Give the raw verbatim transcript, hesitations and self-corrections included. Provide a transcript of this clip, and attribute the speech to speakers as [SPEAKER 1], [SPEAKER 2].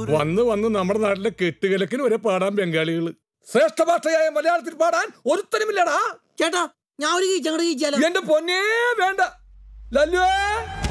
[SPEAKER 1] വന്ന് വന്ന് നമ്മുടെ നാട്ടിലെ കെട്ടുകലക്കിന് വരെ പാടാൻ ബംഗാളികള്. ശ്രേഷ്ഠ ഭാഷയായ മലയാളത്തിൽ പാടാൻ ഒരുത്തനുമില്ലടാ.
[SPEAKER 2] ചേട്ടാ ഞാൻ ഒരു കീച്ചങ്ങട് കീച്ചാലോ?
[SPEAKER 1] എന്റെ പൊന്നേ വേണ്ട ലല്ലുവേ.